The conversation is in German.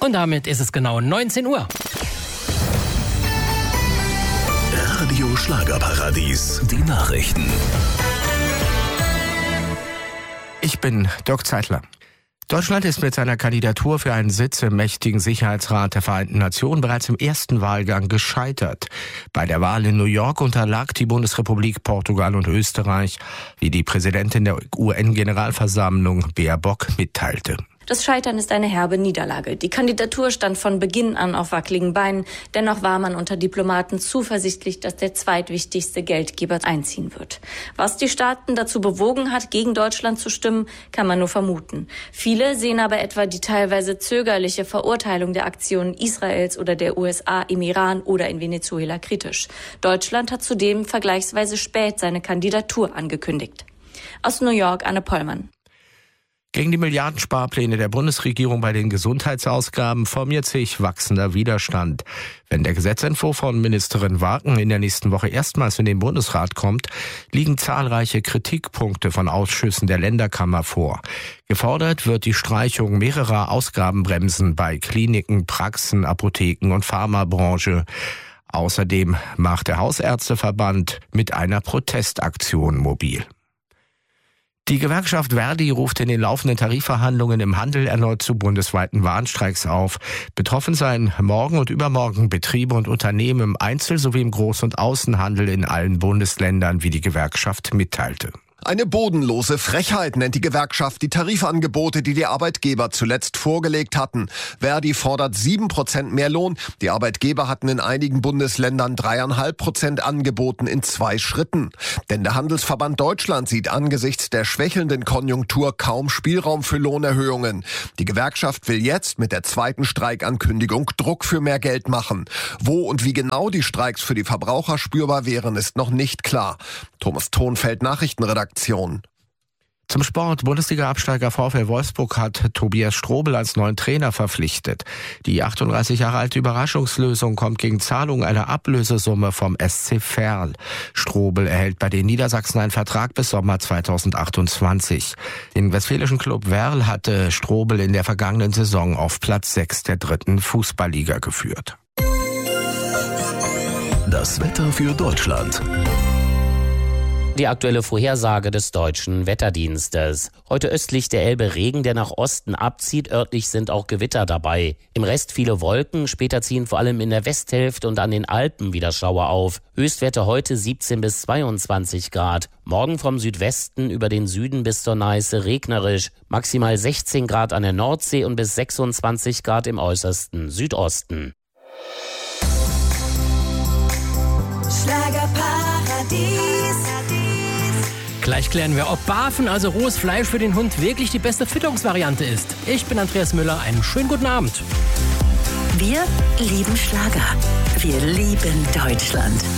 Und damit ist es genau 19 Uhr. Radio Schlagerparadies, die Nachrichten. Ich bin Dirk Zeitler. Deutschland ist mit seiner Kandidatur für einen Sitz im mächtigen Sicherheitsrat der Vereinten Nationen bereits im ersten Wahlgang gescheitert. Bei der Wahl in New York unterlag die Bundesrepublik Portugal und Österreich, wie die Präsidentin der UN-Generalversammlung Baerbock mitteilte. Das Scheitern ist eine herbe Niederlage. Die Kandidatur stand von Beginn an auf wackeligen Beinen. Dennoch war man unter Diplomaten zuversichtlich, dass der zweitwichtigste Geldgeber einziehen wird. Was die Staaten dazu bewogen hat, gegen Deutschland zu stimmen, kann man nur vermuten. Viele sehen aber etwa die teilweise zögerliche Verurteilung der Aktionen Israels oder der USA im Iran oder in Venezuela kritisch. Deutschland hat zudem vergleichsweise spät seine Kandidatur angekündigt. Aus New York, Anne Pollmann. Gegen die Milliardensparpläne der Bundesregierung bei den Gesundheitsausgaben formiert sich wachsender Widerstand. Wenn der Gesetzentwurf von Ministerin Waken in der nächsten Woche erstmals in den Bundesrat kommt, liegen zahlreiche Kritikpunkte von Ausschüssen der Länderkammer vor. Gefordert wird die Streichung mehrerer Ausgabenbremsen bei Kliniken, Praxen, Apotheken und Pharmabranche. Außerdem macht der Hausärzteverband mit einer Protestaktion mobil. Die Gewerkschaft Verdi ruft in den laufenden Tarifverhandlungen im Handel erneut zu bundesweiten Warnstreiks auf. Betroffen seien morgen und übermorgen Betriebe und Unternehmen im Einzel- sowie im Groß- und Außenhandel in allen Bundesländern, wie die Gewerkschaft mitteilte. Eine bodenlose Frechheit nennt die Gewerkschaft die Tarifangebote, die die Arbeitgeber zuletzt vorgelegt hatten. Verdi fordert 7% mehr Lohn. Die Arbeitgeber hatten in einigen Bundesländern 3,5% angeboten in 2 Schritten. Denn der Handelsverband Deutschland sieht angesichts der schwächelnden Konjunktur kaum Spielraum für Lohnerhöhungen. Die Gewerkschaft will jetzt mit der zweiten Streikankündigung Druck für mehr Geld machen. Wo und wie genau die Streiks für die Verbraucher spürbar wären, ist noch nicht klar. Thomas Thonfeld, Nachrichtenredaktion. Zum Sport. Bundesliga-Absteiger VfL Wolfsburg hat Tobias Strobel als neuen Trainer verpflichtet. Die 38 Jahre alte Überraschungslösung kommt gegen Zahlung einer Ablösesumme vom SC Verl. Strobel erhält bei den Niedersachsen einen Vertrag bis Sommer 2028. Den westfälischen Club Verl hatte Strobel in der vergangenen Saison auf Platz 6 der 3. Fußballliga geführt. Das Wetter für Deutschland. Die aktuelle Vorhersage des Deutschen Wetterdienstes. Heute östlich der Elbe Regen, der nach Osten abzieht. Örtlich sind auch Gewitter dabei. Im Rest viele Wolken. Später ziehen vor allem in der Westhälfte und an den Alpen wieder Schauer auf. Höchstwerte heute 17 bis 22 Grad. Morgen vom Südwesten über den Süden bis zur Neiße regnerisch. Maximal 16 Grad an der Nordsee und bis 26 Grad im äußersten Südosten. Schlagerparadies. Gleich klären wir, ob Barfen, also rohes Fleisch für den Hund, wirklich die beste Fütterungsvariante ist. Ich bin Andreas Müller, einen schönen guten Abend. Wir lieben Schlager. Wir lieben Deutschland.